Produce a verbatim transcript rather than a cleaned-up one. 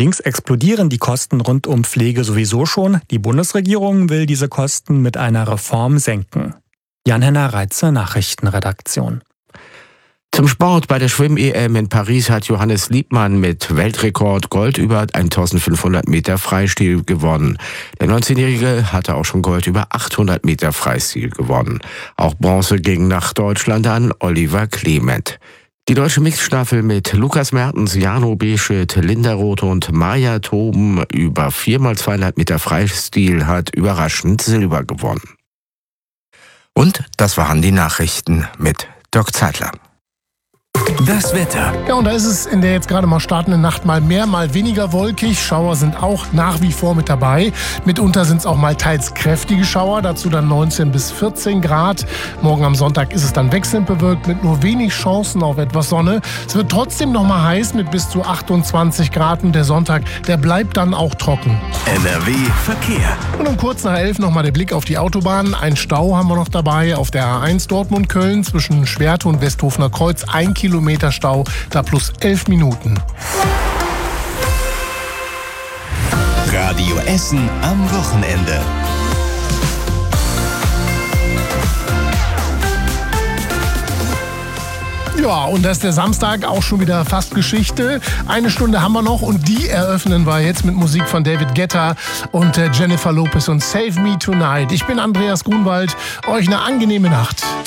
Allerdings explodieren die Kosten rund um Pflege sowieso schon. Die Bundesregierung will diese Kosten mit einer Reform senken. Jan-Henner Reitze, Nachrichtenredaktion. Zum Sport: Bei der Schwimm-E M in Paris hat Johannes Liebmann mit Weltrekord Gold über eintausendfünfhundert Meter Freistil gewonnen. Der neunzehnjährige hatte auch schon Gold über achthundert Meter Freistil gewonnen. Auch Bronze ging nach Deutschland an Oliver Clement. Die deutsche Mixstaffel mit Lukas Mertens, Jano Beschet, Linda Roth und Maja Toben über vier mal zweihundert Meter Freistil hat überraschend Silber gewonnen. Und das waren die Nachrichten mit Dirk Zeitler. Das Wetter. Ja, und da ist es in der jetzt gerade mal startenden Nacht mal mehr, mal weniger wolkig. Schauer sind auch nach wie vor mit dabei. Mitunter sind es auch mal teils kräftige Schauer, dazu dann neunzehn bis vierzehn Grad. Morgen am Sonntag ist es dann wechselnd bewölkt mit nur wenig Chancen auf etwas Sonne. Es wird trotzdem noch mal heiß mit bis zu achtundzwanzig Grad und der Sonntag, der bleibt dann auch trocken. N R W Verkehr. Und um kurz nach elf noch mal der Blick auf die Autobahn. Ein Stau haben wir noch dabei auf der A eins Dortmund-Köln zwischen Schwerte und Westhofener Kreuz. Ein Kilometer Stau, da plus elf Minuten. Radio Essen am Wochenende. Ja, und da ist der Samstag auch schon wieder fast Geschichte. Eine Stunde haben wir noch und die eröffnen wir jetzt mit Musik von David Guetta und Jennifer Lopez und Save Me Tonight. Ich bin Andreas Grunwald. Euch eine angenehme Nacht.